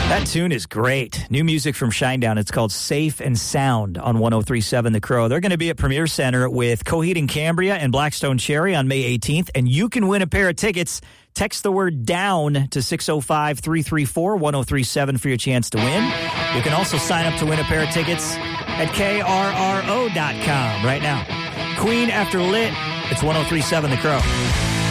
That tune is great. New music from Shinedown. It's called Safe and Sound on 103.7 The Crow. They're going to be at Premier Center with Coheed and Cambria and Blackstone Cherry on May 18th, and you can win a pair of tickets. Text the word DOWN to 605-334-1037 for your chance to win. You can also sign up to win a pair of tickets at KRRO.com right now. Queen after Lit. It's 103.7 The Crow.